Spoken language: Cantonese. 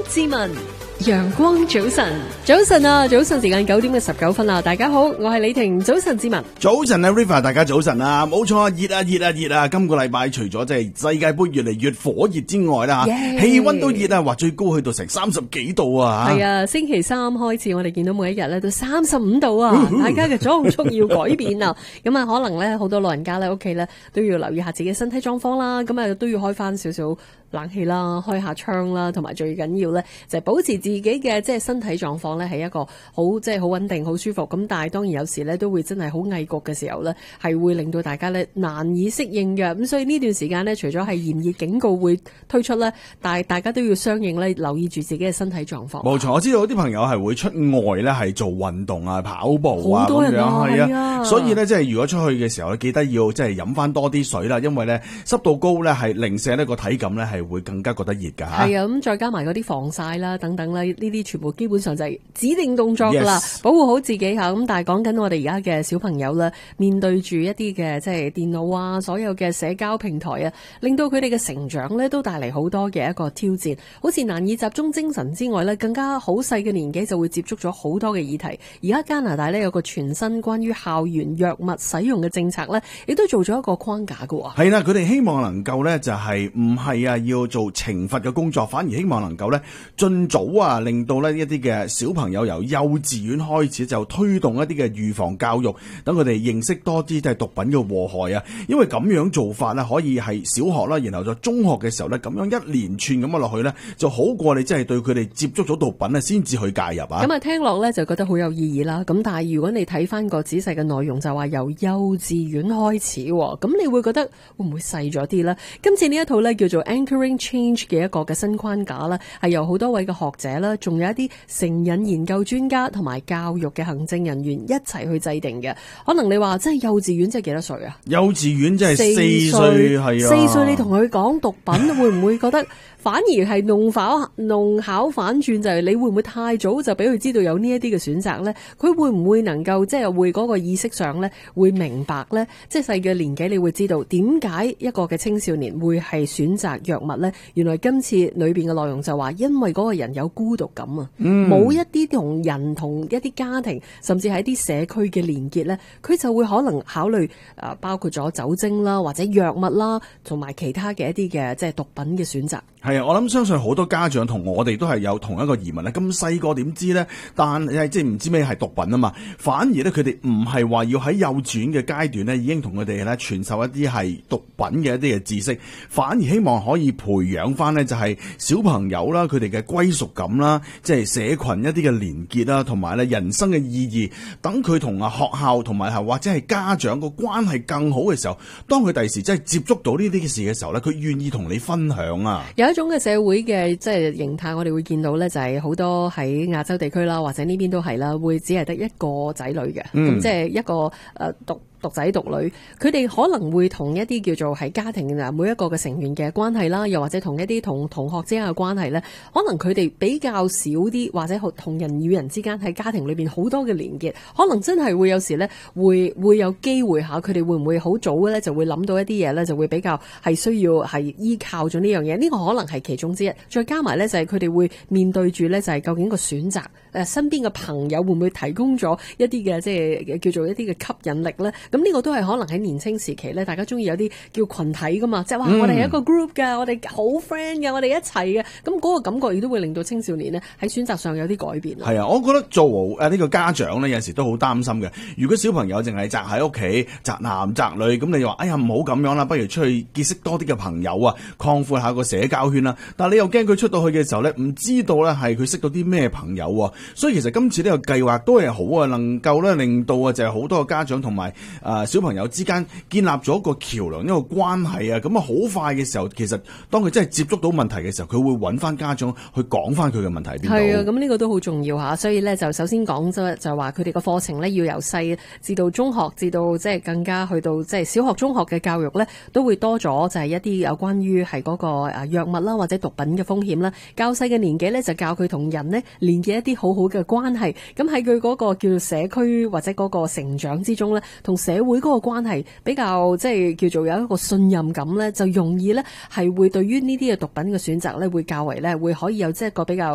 志文，陽光早晨，早晨啊，早晨時間9:19啦，大家好，我係李婷，早晨志文， 早晨啊 River， 大家早晨啊，冇錯啊，熱啊，今個禮拜除咗即係世界盃越嚟越火熱之外啦，氣溫都熱啊，話最高去到成30幾度啊， 係啊，星期三開始我哋見到每一日咧都35度啊，大家嘅裝束要改變啊，咁啊可能咧好多老人家咧屋企咧都要留意下自己身體狀況啦，咁啊都要開翻少少冷氣啦，開下窗啦，同埋最緊要咧就係保持自己嘅即係身體狀況咧係一個好即係好穩定、好舒服。咁但係當然有時咧都會真係好翳焗嘅時候咧，係會令到大家咧難以適應嘅。咁所以呢段時間咧，除咗係炎熱警告會推出咧，但係大家都要相應咧留意住自己嘅身體狀況。 冇錯，我知道有啲朋友係會出外咧係做運動啊、跑步啊咁樣，係啊。所以咧即係如果出去嘅時候咧，記得要即係飲翻多啲水啦，因為咧濕度高咧係零舍呢個體感咧係會更加覺得熱㗎嚇。 係啊，咁再加埋嗰啲防曬啦等等啦，呢啲全部基本上就係指定動作㗎啦，保護好自己嚇。咁但係講緊我哋而家嘅小朋友啦，面對住一啲嘅即係電腦啊，所有嘅社交平台啊，令到佢哋嘅成長咧都帶嚟好多嘅一個挑戰，好似難以集中精神之外咧，更加好細嘅年紀就會接觸咗好多嘅議題。而家加拿大咧有個全新關於校園藥物使用嘅政策咧，亦都做咗一個框架㗎喎。 係啦，佢哋希望能夠咧就係唔係啊要做懲罰嘅工作，反而希望能夠咧盡早啊令到呢一啲嘅小朋友由幼稚園開始就推動一啲嘅預防教育，等佢哋認識多啲即係毒品嘅禍害啊！因為咁樣做法咧，可以係小學啦，然後就中學嘅時候咧，咁樣一連串咁樣落去咧，就好過你即係對佢哋接觸咗毒品咧，先至去介入啊！ 咁啊，聽落咧就覺得好有意義啦。咁但係如果你睇翻個仔細嘅內容，就話由幼稚園開始，咁你會覺得會唔會細咗啲呢？今次呢一套咧叫做 Anchoring Change 嘅一個嘅新框架啦，係由好多位嘅學者啦，仲有一啲成癮研究專家同埋教育嘅行政人員一齊去制定嘅。可能你話真係幼稚園即係幾多歲啊？ 幼稚園即係4歲，係啊 ，4歲你同佢講毒品，會唔會覺得反而係弄巧反轉？就係你會唔會太早就俾佢知道有呢一啲嘅選擇呢？佢會唔會能夠即係會嗰個意識上呢會明白呢？即係細嘅年紀你會知道點解一個嘅青少年會係選擇藥物呢？原來今次裏邊嘅內容就話，因為嗰個人有孤獨感啊，冇一啲同人同一啲家庭，甚至係一啲社區嘅連結呢，佢就會可能考慮包括咗酒精啦，或者藥物啦，同埋其他嘅一啲嘅即係毒品嘅選擇。 係啊，我諗相信好多家長同我哋都係有同一個疑問啦。咁細個點知呢？但係即係唔知咩係毒品啊嘛。反而咧，佢哋唔係話要喺幼稚園嘅階段咧，已經同佢哋咧傳授一啲係毒品嘅一啲嘅知識，反而希望可以培養翻呢就係小朋友啦，佢哋嘅歸屬感啦，即係社群一啲嘅連結啦，同埋咧人生嘅意義，等佢同學校同埋或者係家長個關係更好嘅時候，當佢第時真係接觸到呢啲嘅事嘅時候咧，佢願意同你分享啊。 有一種嘅社會嘅即係形態，我哋會見到咧，就係好多喺亞洲地區啦，或者呢邊都係啦，會只係得一個仔女嘅，咁即係一個獨仔獨女，佢哋可能會同一啲叫做喺家庭每一個嘅成員嘅關係啦，又或者同一啲同學之間嘅關係咧，可能佢哋比較少啲，或者同人與人之間喺家庭裏邊好多嘅連結，可能真係會有時咧會有機會下，佢哋會唔會好早咧就會諗到一啲嘢咧，就會比較係需要係依靠咗呢樣嘢，呢個可能係其中之一。再加埋咧就係佢哋會面對住咧就係究竟個選擇，身邊嘅朋友會唔會提供咗一啲嘅即係叫做一啲嘅吸引力咧？咁呢個都係可能喺年青時期咧，大家中意有啲叫群體噶嘛，即係話我哋係一個 group 㗎，我哋好 friend 㗎，我哋一齊嘅，咁嗰個感覺亦都會令到青少年呢喺選擇上有啲改變。係啊，我覺得做呢個家長咧，有時都好擔心嘅。如果小朋友淨係宅喺屋企，宅男宅女，咁你就話哎呀唔好咁樣啦，不如出去結識多啲嘅朋友啊，擴闊下個社交圈啦。但係你又驚佢出到去嘅時候咧，唔知道咧係佢識到啲咩朋友喎。所以其實今次呢個計劃都係好啊，能夠咧令到就係好多個家長同埋小朋友之間建立咗一個橋梁，一個關係啊，咁啊好快嘅時候，其實當佢真係接觸到問題嘅時候，佢會揾翻家長去講翻佢嘅問題喺邊度。 係啊，咁呢個都好重要嚇，所以咧就首先講就話佢哋個課程咧要由細至到中學，至到即係更加去到即係小學、中學嘅教育咧，都會多咗就係一啲有關於係嗰個藥物啦或者毒品嘅風險啦。較細嘅年紀咧就教佢同人呢連結一啲好好嘅關係，咁喺佢嗰個叫做社區或者嗰個成長之中咧，同社會嗰個關係比較即係叫做有一個信任感咧，就容易咧係會對於呢啲嘅毒品嘅選擇咧會較為咧會可以有即係一個比較